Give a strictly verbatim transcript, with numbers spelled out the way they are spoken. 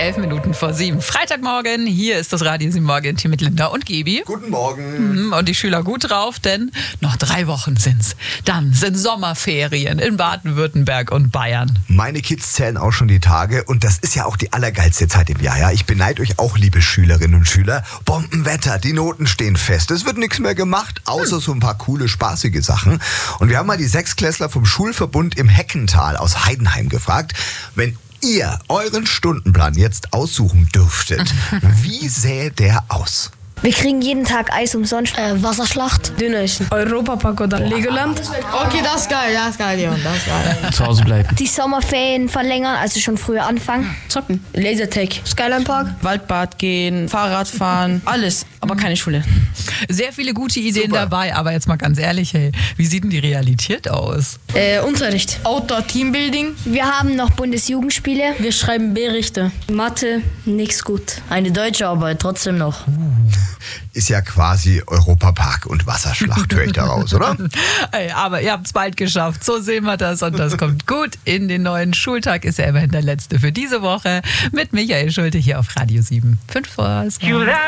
elf Minuten vor sieben. Freitagmorgen, hier ist das Radio sieben Morgen-Team mit Linda und Gebi. Guten Morgen. Und die Schüler gut drauf, denn noch drei Wochen sind's. Dann sind Sommerferien in Baden-Württemberg und Bayern. Meine Kids zählen auch schon die Tage und das ist ja auch die allergeilste Zeit im Jahr. Ja? Ich beneide euch auch, liebe Schülerinnen und Schüler. Bombenwetter, die Noten stehen fest. Es wird nichts mehr gemacht, außer so ein paar coole, spaßige Sachen. Und wir haben mal die Sechsklässler vom Schulverbund im Heckental aus Heidenheim gefragt, wenn ihr euren Stundenplan jetzt aussuchen dürftet, wie sähe der aus? Wir kriegen jeden Tag Eis umsonst. Äh, Wasserschlacht. Dönerchen. Europapark oder Legoland. Okay, das ist geil, das ist geil, Leon, das ist geil. Zu Hause bleiben. Die Sommerferien verlängern, also schon früher anfangen. Zocken. Lasertag. Skyline Park. Waldbad gehen, Fahrrad fahren, alles, aber keine Schule. Sehr viele gute Ideen Super. dabei, aber jetzt mal ganz ehrlich, hey, wie sieht denn die Realität aus? Äh, Unterricht. Outdoor Teambuilding. Wir haben noch Bundesjugendspiele. Wir schreiben Berichte. Mathe, nix gut. Eine deutsche Arbeit, trotzdem noch. Ist ja quasi Europapark und Wasserschlacht, höre ich daraus, oder? Hey, aber ihr habt es bald geschafft. So sehen wir das und das kommt gut in den neuen Schultag. Ist ja immerhin der letzte für diese Woche mit Michael Schulte hier auf Radio sieben. Fünf vor.